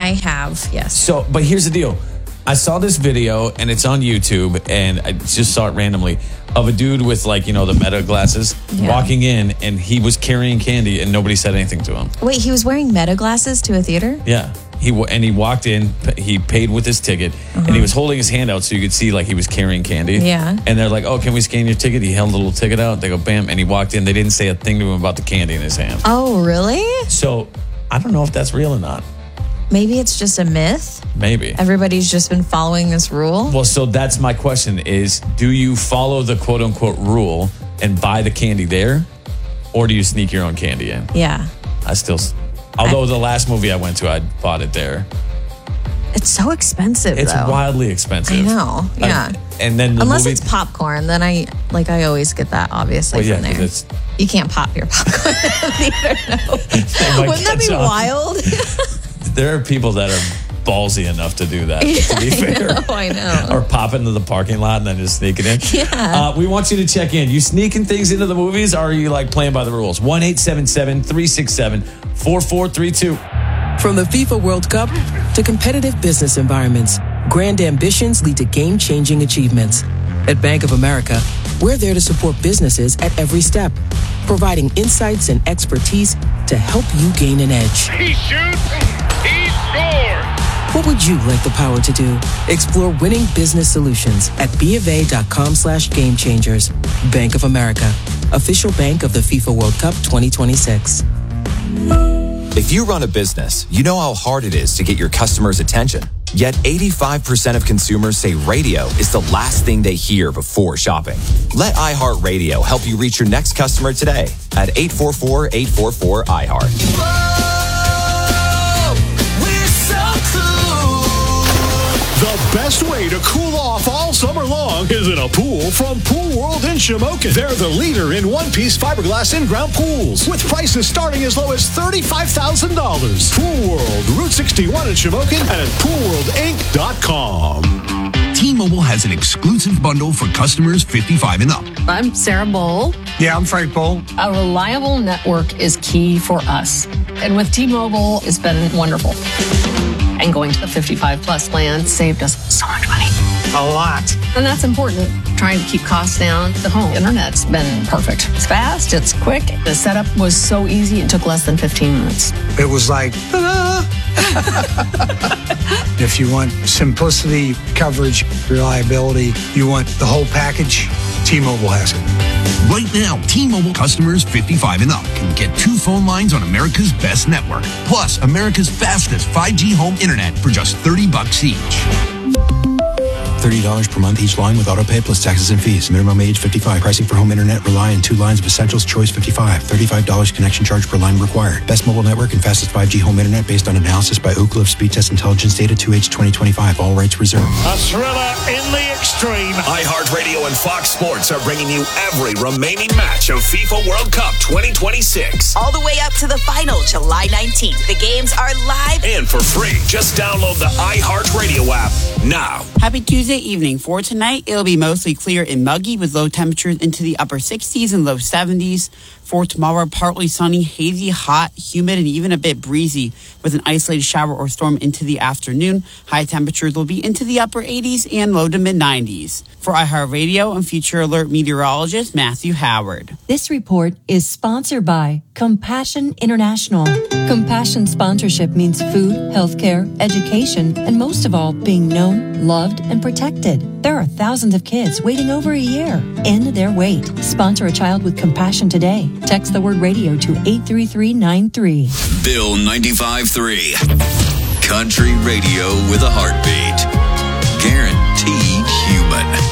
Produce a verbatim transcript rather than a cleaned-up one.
I have, yes. So, but here's the deal. I saw this video, and it's on YouTube, and I just saw it randomly, of a dude with, like, you know, the Meta glasses Yeah. walking in, and he was carrying candy, and nobody said anything to him. Wait, he was wearing Meta glasses to a theater? Yeah. He wa- And he walked in, p- he paid with his ticket, Uh-huh. and he was holding his hand out so you could see, like, he was carrying candy. Yeah. And they're like, oh, can we scan your ticket? He held a little ticket out. They go, bam, and he walked in. They didn't say a thing to him about the candy in his hand. Oh, really? So, I don't know if that's real or not. Maybe it's just a myth. Maybe. Everybody's just been following this rule. Well, so that's my question is, do you follow the quote unquote rule and buy the candy there? Or do you sneak your own candy in? Yeah. I still, although the last movie I went to, I bought it there. It's so expensive, It's though. wildly expensive. I know. Yeah. Uh, and then the Unless movie, it's popcorn, then I like I always get that obviously Well, yeah, from 'cause there. it's- You can't pop your popcorn in the theater, no. might Wouldn't that be catch on. wild? there are people that are ballsy enough to do that, to be fair. I know, I know. Or pop into the parking lot and then just sneak it in. Yeah. Uh, we want you to check in. You sneaking things into the movies, or are you like playing by the rules? one eight seven seven, three six seven, four four three two. From the FIFA World Cup to competitive business environments, grand ambitions lead to game-changing achievements. At Bank of America, we're there to support businesses at every step, providing insights and expertise to help you gain an edge. He shoots, he scores. What would you like the power to do? Explore winning business solutions at bofa.com slash game changers. Bank of America, official bank of the FIFA World Cup twenty twenty-six. If you run a business, you know how hard it is to get your customers' attention. Yet eighty-five percent of consumers say radio is the last thing they hear before shopping. Let iHeartRadio help you reach your next customer today at eight four four, eight four four, I heart. The best way to cool off all summer long is in a pool from Pool World in Shamokin. They're the leader in one-piece fiberglass in-ground pools with prices starting as low as thirty-five thousand dollars. Pool World, Route sixty-one in Shamokin and at pool world inc dot com. T-Mobile has an exclusive bundle for customers fifty-five and up. I'm Sarah Bowl. Yeah, I'm Frank Bowl. A reliable network is key for us. And with T-Mobile, it's been wonderful. And going to the fifty-five plus plan saved us so much money. A lot. And that's important. Trying to keep costs down. The home internet's been perfect. It's fast, it's quick. The setup was so easy, it took less than fifteen minutes. It was like, ta-da! If you want simplicity, coverage, reliability, you want the whole package, T-Mobile has it. Right now, T-Mobile customers fifty-five and up can get two phone lines on America's best network, plus America's fastest five G home internet for just thirty bucks each. thirty dollars per month each line with autopay plus taxes and fees. Minimum age fifty-five. Pricing for home internet rely on two lines of Essentials Choice fifty-five. thirty-five dollars connection charge per line required. Best mobile network and fastest five G home internet based on analysis by Ookla of Speed Test Intelligence Data two H twenty twenty-five. All rights reserved. A thriller in the extreme. iHeartRadio and Fox Sports are bringing you every remaining match of FIFA World Cup twenty twenty-six. All the way up to the final, July nineteenth. The games are live and for free. Just download the iHeartRadio app now. Happy Tuesday evening. For tonight, it'll be mostly clear and muggy with low temperatures into the upper sixties and low seventies. For tomorrow, partly sunny, hazy, hot, humid, and even a bit breezy with an isolated shower or storm into the afternoon. High temperatures will be into the upper eighties and low to mid nineties. For iHeartRadio and Future Alert meteorologist Matthew Howard. This report is sponsored by Compassion International. Compassion sponsorship means food, healthcare, education, and most of all, being known, loved, and protected. There are thousands of kids waiting over a year. End their wait. Sponsor a child with compassion today. Text the word radio to eight three three nine three. Bill ninety-five point three. Country radio with a heartbeat. Guaranteed human.